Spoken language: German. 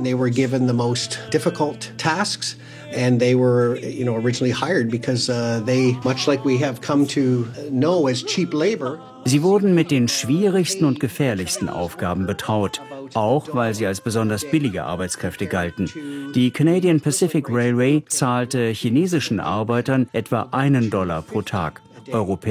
They were given the most difficult tasks. And they were, originally hired because they, much like we have come to know as cheap labor. Sie wurden mit den schwierigsten und gefährlichsten Aufgaben betraut, auch weil sie als besonders billige Arbeitskräfte galten. Die Canadian Pacific Railway zahlte chinesischen Arbeitern etwa $1 pro Tag.